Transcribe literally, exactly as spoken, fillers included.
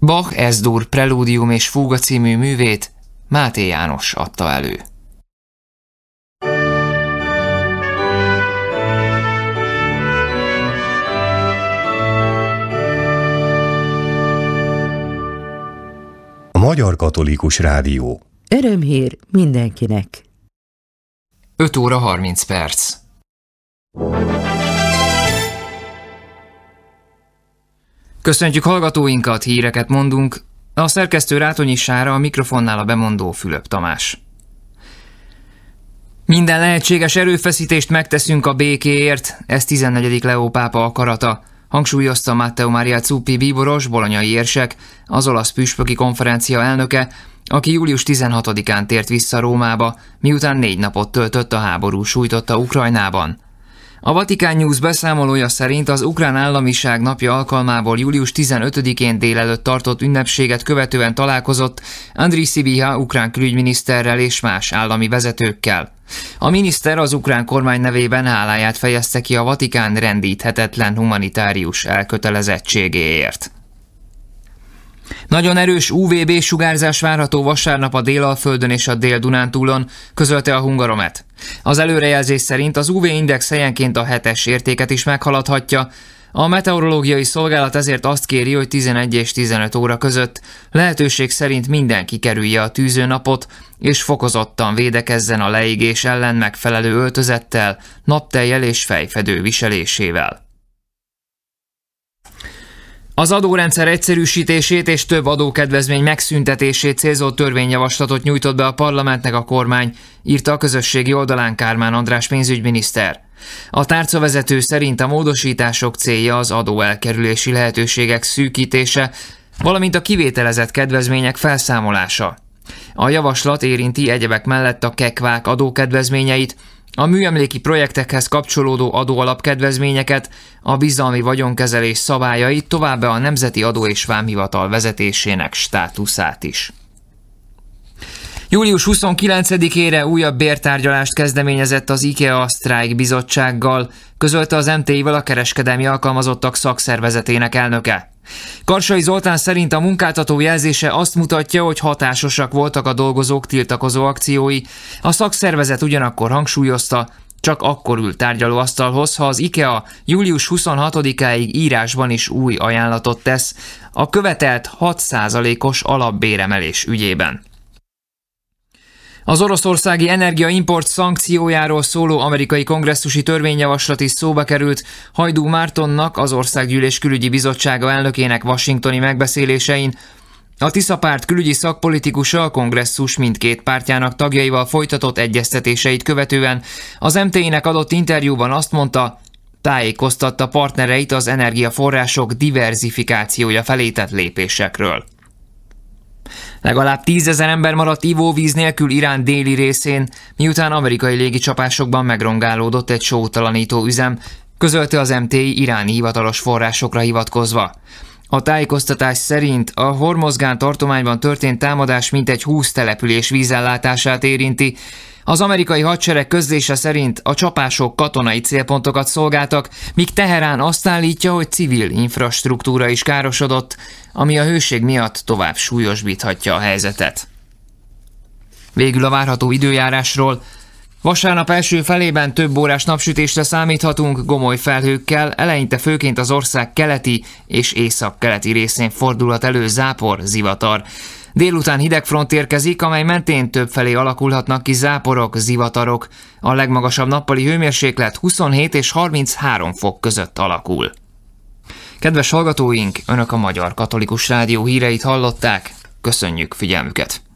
Bach Es-dur prelúdium és fúga című művét Máté János adta elő. A Magyar Katolikus Rádió. Örömhír mindenkinek. öt óra harminc perc. Köszöntjük hallgatóinkat, híreket mondunk. A szerkesztő Rátonyi Sára, a mikrofonnál a bemondó Fülöp Tamás. Minden lehetséges erőfeszítést megteszünk a békéért, ez tizennegyedik Leó pápa akarata, hangsúlyozta Matteo Maria Zuppi bíboros, bolonyai érsek, az olasz püspöki konferencia elnöke, aki július tizenhatodikán tért vissza Rómába, miután négy napot töltött a háború sújtotta Ukrajnában. A Vatikán News beszámolója szerint az ukrán államiság napja alkalmából július tizenötödikén délelőtt tartott ünnepséget követően találkozott Andriy Sybiha ukrán külügyminiszterrel és más állami vezetőkkel. A miniszter az ukrán kormány nevében háláját fejezte ki a Vatikán rendíthetetlen humanitárius elkötelezettségéért. Nagyon erős ú vé bé sugárzás várható vasárnap a Délalföldön és a Dél-Dunántúlon, közölte a Hungaromet. Az előrejelzés szerint az ú vé-index helyenként a hetes értéket is meghaladhatja. A meteorológiai szolgálat ezért azt kéri, hogy tizenegy és tizenöt óra között lehetőség szerint mindenki kerülje a tűzőnapot, és fokozottan védekezzen a leégés ellen megfelelő öltözettel, naptejjel és fejfedő viselésével. Az adórendszer egyszerűsítését és több adókedvezmény megszüntetését célzó törvényjavaslatot nyújtott be a parlamentnek a kormány, írta a közösségi oldalán Kármán András pénzügyminiszter. A tárcavezető szerint a módosítások célja az adóelkerülési lehetőségek szűkítése, valamint a kivételezett kedvezmények felszámolása. A javaslat érinti egyebek mellett a kekvák adókedvezményeit, a műemléki projektekhez kapcsolódó adóalapkedvezményeket, a bizalmi vagyonkezelés szabályait, továbbá a Nemzeti Adó- és Vámhivatal vezetésének státuszát is. július huszonkilencedikére újabb bértárgyalást kezdeményezett az IKEA Sztrájk bizottsággal, közölte az em té i-vel a kereskedelmi alkalmazottak szakszervezetének elnöke. Karsai Zoltán szerint a munkáltató jelzése azt mutatja, hogy hatásosak voltak a dolgozók tiltakozó akciói. A szakszervezet ugyanakkor hangsúlyozta, csak akkor ül tárgyalóasztalhoz, ha az IKEA július huszonhatodikáig írásban is új ajánlatot tesz a követelt hat százalékos alapbéremelés ügyében. Az oroszországi energiaimport szankciójáról szóló amerikai kongresszusi törvényjavaslat is szóba került Hajdú Mártonnak, az Országgyűlés külügyi bizottsága elnökének washingtoni megbeszélésein. A Tisza párt külügyi szakpolitikusa a kongresszus mindkét pártjának tagjaival folytatott egyeztetéseit követően az em té i-nek adott interjúban azt mondta, tájékoztatta partnereit az energiaforrások diverzifikációja felé tett lépésekről. Legalább tízezer ember maradt ivóvíz nélkül Irán déli részén, miután amerikai légicsapásokban megrongálódott egy sótalanító üzem, közölte az em té i iráni hivatalos forrásokra hivatkozva. A tájékoztatás szerint a Hormozgán tartományban történt támadás mintegy húsz település vízellátását érinti. Az amerikai hadsereg közlése szerint a csapások katonai célpontokat szolgáltak, míg Teherán azt állítja, hogy civil infrastruktúra is károsodott, ami a hőség miatt tovább súlyosbíthatja a helyzetet. Végül a várható időjárásról. Vasárnap első felében több órás napsütésre számíthatunk, gomoly felhőkkel, eleinte főként az ország keleti és északkeleti részén fordulhat elő zápor, zivatar. Délután hideg front érkezik, amely mentén többfelé alakulhatnak ki záporok, zivatarok. A legmagasabb nappali hőmérséklet huszonhét és harminchárom fok között alakul. Kedves hallgatóink, Önök a Magyar Katolikus Rádió híreit hallották. Köszönjük figyelmüket!